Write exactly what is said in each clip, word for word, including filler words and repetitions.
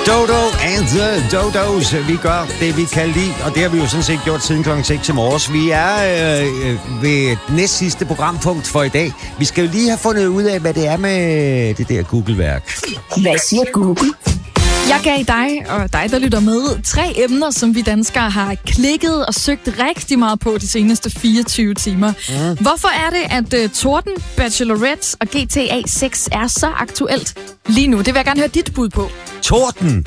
Dodo and the Dodos. Vi gør det, vi kan lide, og det har vi jo sådan set gjort siden klokken seks i morges. Vi er øh, ved næst sidste programpunkt for i dag. Vi skal jo lige have fundet ud af, hvad det er med det der Google-værk. Hvad siger Google? Jeg gav dig og dig, der lytter med, tre emner, som vi danskere har klikket og søgt rigtig meget på de seneste fireogtyve timer. Mm. Hvorfor er det, at uh, Torden, Bachelorette og G T A seks er så aktuelt lige nu? Det vil jeg gerne høre dit bud på. Torden.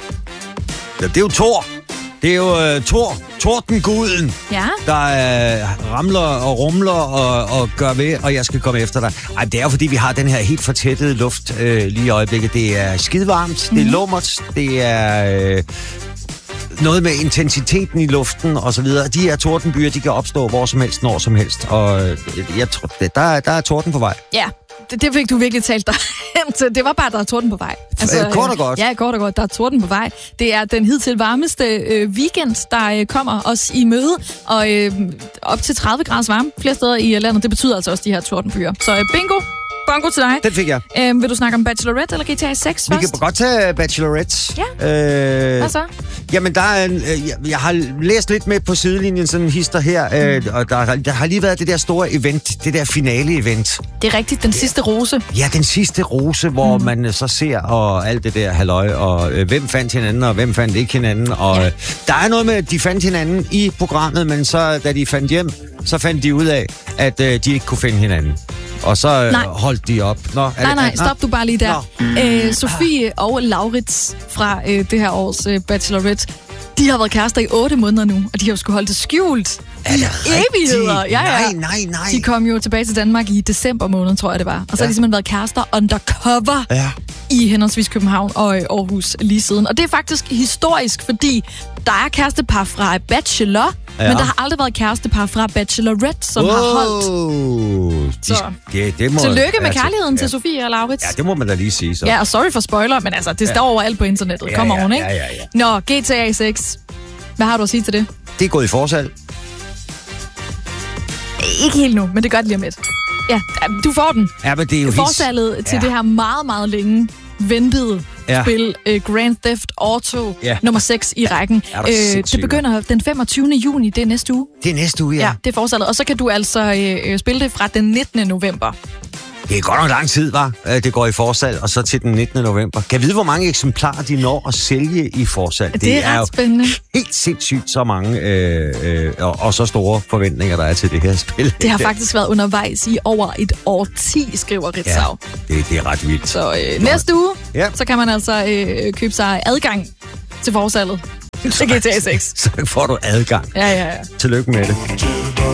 Ja, det er jo Thor. Det er jo uh, Thor, Tordenguden, ja. der uh, ramler og rumler og, og gør ved, og jeg skal komme efter dig. Ej, det er jo, fordi vi har den her helt fortættede luft uh, lige i øjeblikket. Det er skidevarmt, mm. det er lummert, det er... Uh, noget med intensiteten i luften og så videre. De her tordenbyer, de kan opstå hvor som helst, når som helst. Og jeg tror, der, der er torden på vej. Ja, det, det fik du virkelig talt dig hen til. Det var bare, der er torden på vej. Altså, kort og godt. Ja, kort og godt. Der er torden på vej. Det er den hidtil varmeste øh, weekend, der øh, kommer os i møde. Og øh, op til tredive graders varme flere steder i landet. Det betyder altså også de her tordenbyer. Så øh, bingo! Bongo til dig. Den fik jeg. Øhm, vil du snakke om Bachelorette eller G T A seks først? Vi kan godt tage Bachelorette. Ja. Øh, Hvad så? Jamen, der er en, øh, jeg, jeg har læst lidt med på sidelinjen, sådan en hister her, øh, og der, der har lige været det der store event, det der finale-event. Det er rigtigt, den ja. sidste rose. Ja, den sidste rose, hvor mm. man så ser og alt det der halløj, og øh, hvem fandt hinanden, og hvem fandt ikke hinanden. Og ja. øh, der er noget med, at de fandt hinanden i programmet, men så da de fandt hjem, så fandt de ud af, at øh, de ikke kunne finde hinanden. Og så øh, holdt de op. Nå, nej, det, nej, stop du bare lige der. Æ, Sofie og Laurits fra øh, det her års øh, Bachelorette, de har været kærester i otte måneder nu, og de har jo skulle holde det skjult er det i evigheder. Ja, ja. Nej, nej, nej. De kom jo tilbage til Danmark i december måned, tror jeg det var. Og så ja. har de simpelthen været kærester undercover ja. i henholdsvis København og Aarhus lige siden. Og det er faktisk historisk, fordi der er kærestepar fra Bachelor, ja. men der har aldrig været kærestepar fra Bachelorette, som oh. har holdt. De, ja, det må, tillykke med ja, kærligheden ja. til Sofie og Laurits. Ja, det må man da lige sige så. Ja, og sorry for spoiler, men altså, det står ja. overalt på internettet. Ja, Kom ja, oven, ikke? Ja, ja, ja. Nå, G T A seks. Hvad har du at sige til det? Det er gået i forsalg. Ikke helt nu, men det gør det lige om lidt. Ja, du får den. Ja, men det er jo forsalget his. til ja. det her meget, meget længe ventede ja. spil uh, Grand Theft Auto ja. nummer seks i rækken. Uh, det begynder den femogtyvende juni, det er næste uge. Det er næste uge, ja. Ja, det er forsalget. Og så kan du altså uh, spille det fra den nittende november. Det er godt nok lang tid, var. Det går i forsalg, og så til den nittende november. Kan jeg vide, hvor mange eksemplarer de når at sælge i forsalg? Det, det er, er ret spændende. Helt sindssygt så mange, øh, øh, og, og så store forventninger, der er til det her spil. Det har faktisk været undervejs i over et årti, skriver Ritzau. Ja, det, det er ret vildt. Så øh, næste uge, ja. så kan man altså øh, købe sig adgang til forsalget til G T A seks. Så får du adgang. Ja, ja, ja. Tillykke med det.